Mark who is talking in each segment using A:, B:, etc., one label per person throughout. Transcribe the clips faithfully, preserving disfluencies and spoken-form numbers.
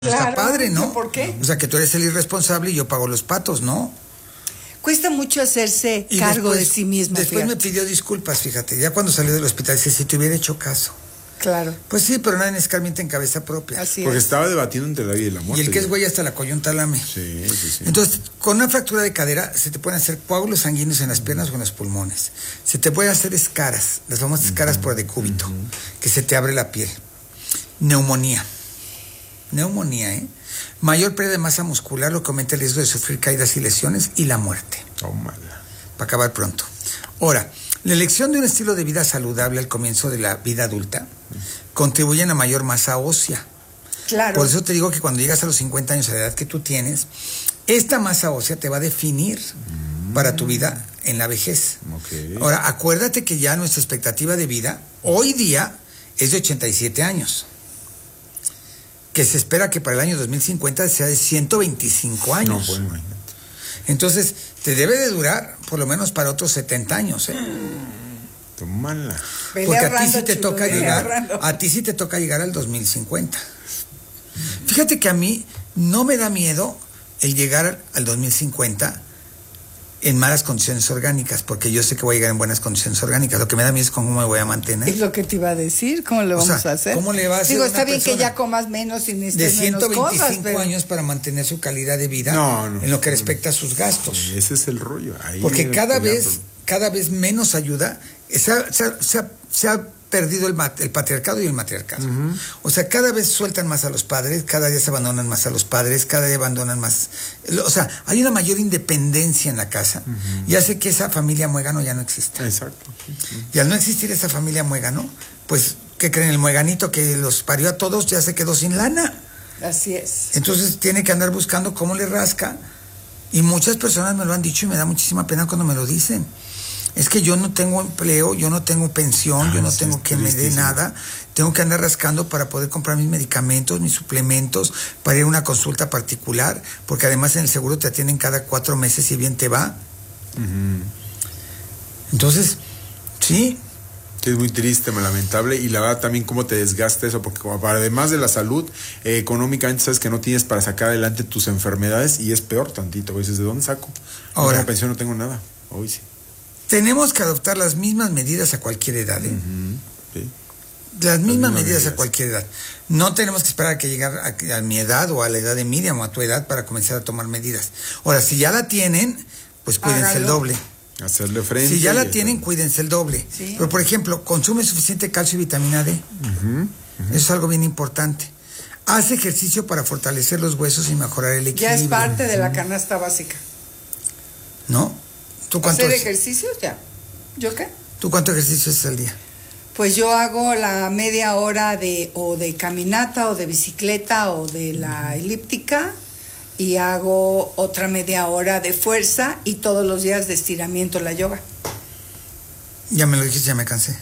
A: Claro,
B: está padre, ¿no?
A: ¿por qué?
B: O sea, que tú eres el irresponsable y yo pago los patos, ¿no?
A: Cuesta mucho hacerse
B: Y
A: cargo
B: después,
A: de sí mismo.
B: Después
A: fíjate.
B: me pidió disculpas, fíjate. Ya cuando salió del hospital, dice, si te hubiera hecho caso.
A: Claro.
B: Pues sí, pero nadie escarmienta en cabeza propia.
A: Así
C: Porque
A: es.
C: estaba debatiendo entre la vida y la muerte.
B: Y el que es
C: ya.
B: güey hasta la coyunta lame.
C: Sí, sí, sí.
B: Entonces, con una fractura de cadera se te pueden hacer coágulos sanguíneos en las piernas o en los pulmones. Se te puede hacer escaras, las famosas escaras por decúbito,
C: uh-huh.
B: que se te abre la piel. Neumonía. Neumonía, ¿eh? Mayor pérdida de masa muscular, lo que aumenta el riesgo de sufrir caídas y lesiones y la muerte.
C: Tómala.
B: Para acabar pronto. Ahora, la elección de un estilo de vida saludable al comienzo de la vida adulta contribuye a mayor masa ósea.
A: Claro.
B: Por eso te digo que cuando llegas a los cincuenta años, a la edad que tú tienes, esta masa ósea te va a definir mm. para tu vida en la vejez.
C: Okay.
B: Ahora, acuérdate que ya nuestra expectativa de vida hoy día es de ochenta y siete años. Que se espera que para el año dos mil cincuenta sea de ciento veinticinco años.
C: No, bueno, imagínate.
B: Entonces, te debe de durar por lo menos para otros setenta años, ¿eh?
C: Tómala.
B: Porque a ti sí te
A: chulo,
B: toca llegar,
A: arrando.
B: a ti sí te toca llegar al dos mil cincuenta. Fíjate que a mí no me da miedo el llegar al dos mil cincuenta en malas condiciones orgánicas, porque yo sé que voy a llegar en buenas condiciones orgánicas. Lo que me da miedo es cómo me voy a mantener.
A: Es lo que te iba a decir, ¿cómo le
B: O
A: vamos
B: sea,
A: a hacer?
B: ¿cómo le va a hacer
A: Digo,
B: a
A: está
B: una
A: bien que
B: persona
A: ya comas menos y
B: de
A: necesites
B: ciento
A: menos
B: veinticinco
A: cosas, pero...
B: años para mantener su calidad de vida
C: No, no,
B: en lo que
C: no,
B: respecta a sus gastos?
C: Sí, ese es el rollo. Ahí
B: Porque cada
C: peleando.
B: vez, cada vez menos ayuda. Se ha, se ha, se ha, se ha perdido el, mat, el patriarcado y el matriarcado. Uh-huh. O sea, cada vez sueltan más a los padres, cada día se abandonan más a los padres, cada día abandonan más. O sea, hay una mayor independencia en la casa uh-huh. y hace que esa familia muégano ya no exista.
C: Exacto. Uh-huh.
B: Y al no existir esa familia muégano, pues, ¿qué creen? El mueganito que los parió a todos ya se quedó sin lana.
A: Así es.
B: Entonces tiene que andar buscando cómo le rasca. Y muchas personas me lo han dicho y me da muchísima pena cuando me lo dicen. Es que yo no tengo empleo, yo no tengo pensión, ah, yo no sí, tengo que me dé nada, tengo que andar rascando para poder comprar mis medicamentos, mis suplementos, para ir a una consulta particular, porque además en el seguro te atienden cada cuatro meses y bien te va. Uh-huh. Entonces, sí.
C: Es muy triste, muy lamentable, y la verdad también cómo te desgasta eso, porque como además de la salud, eh, económicamente sabes que no tienes para sacar adelante tus enfermedades, y es peor tantito, dices, ¿de dónde saco? Ahora, no, pensión no tengo nada, hoy sí.
B: Tenemos que adoptar las mismas medidas a cualquier edad, ¿eh? Uh-huh. Sí. Las mismas, las mismas medidas, medidas a cualquier edad. No tenemos que esperar a que llegue a, a mi edad o a la edad de Miriam o a tu edad para comenzar a tomar medidas. Ahora, si ya la tienen, pues cuídense Hágalo. el doble.
C: Hacerle frente.
B: Si ya la tienen, eso. cuídense el doble.
A: Sí.
B: Pero, por ejemplo, consume suficiente calcio y vitamina D. Uh-huh. Uh-huh. Eso es algo bien importante. Haz ejercicio para fortalecer los huesos y mejorar el equilibrio.
A: Ya es parte de la canasta básica.
B: ¿No? ¿Tú cuántos?
A: ¿Hacer ejercicios? Ya. ¿Yo qué?
B: ¿Tú cuántos ejercicios haces al día?
A: Pues yo hago la media hora de o de caminata o de bicicleta o de la elíptica y hago otra media hora de fuerza y todos los días de estiramiento, la yoga.
B: Ya me lo dijiste, ya me cansé.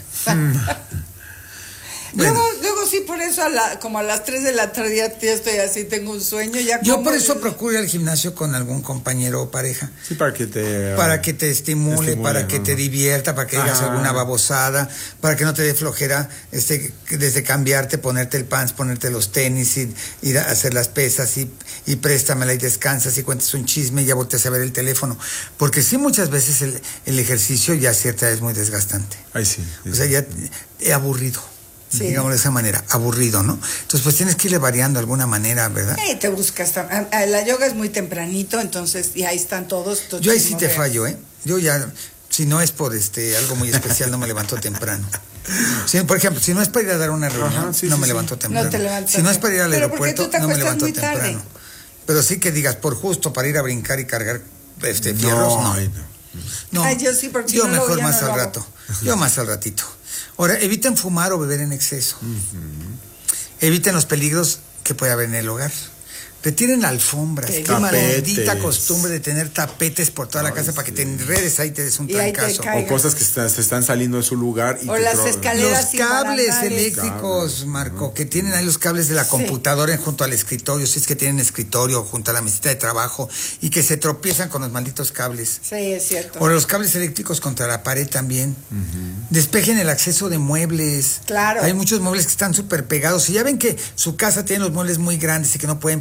A: Bueno. Luego, luego sí, por eso a la, como a las tres de la tarde ya estoy así, tengo un sueño. Ya
B: Yo por eso
A: desde...
B: procuro ir al gimnasio con algún compañero o pareja.
C: Sí, para que te...
B: Para que te estimule, estimule para ¿no? que te divierta, para que Ajá. digas alguna babosada, para que no te dé flojera este, desde cambiarte, ponerte el pants, ponerte los tenis, y ir a hacer las pesas y, y préstamela y descansas y cuentas un chisme y ya volteas a ver el teléfono. Porque sí, muchas veces el, el ejercicio ya a cierta edad es muy desgastante.
C: Ay, sí. sí
B: o sea, ya he aburrido. Sí. Digamos de esa manera, aburrido, ¿no? Entonces, pues tienes que irle variando de alguna manera, ¿verdad?
A: Sí, te buscas. La yoga es muy tempranito, entonces, y ahí están todos. todos
B: Yo ahí sí te veas. fallo, ¿eh? Yo ya, si no es por este algo muy especial, no me levanto temprano. Si, por ejemplo, si no es para ir a dar una reunión, Ajá, sí, no sí, me sí. levanto temprano.
A: No te levantas.
B: Si no es para ir al aeropuerto, no me levanto
A: muy
B: temprano.
A: Tarde.
B: Pero sí que digas, por justo, para ir a brincar y cargar este, fierros, no.
C: No,
B: no.
A: Ay, yo sí, porque
B: yo
A: no
B: mejor
A: lo,
B: más
A: no
B: al
A: lo
B: rato. Yo más al ratito. Ahora, eviten fumar o beber en exceso. Uh-huh. Eviten los peligros que puede haber en el hogar. Retiren alfombras.
A: Sí.
B: Qué maldita
C: Tapetes.
B: costumbre de tener tapetes por toda la
C: Ay,
B: casa para que
C: sí.
B: te enredes ahí y te des un
A: Y ahí te
B: trancazo.
A: cae.
C: O cosas que está- se están saliendo de su lugar. Y
A: O
C: te
A: las
C: tro-
A: escaleras.
B: Los
A: y
B: cables
A: barandales.
B: eléctricos,
C: Cables,
B: Marco, que tienen ahí los cables de la
A: Sí.
B: computadora junto al escritorio, si es que tienen escritorio junto a la mesita de trabajo y que se tropiezan con los malditos cables.
A: Sí, es cierto.
B: O los cables eléctricos contra la pared también. Despejen el acceso de muebles.
A: Claro.
B: Hay muchos muebles que están súper pegados. Y ya ven que su casa tiene los muebles muy grandes y que no pueden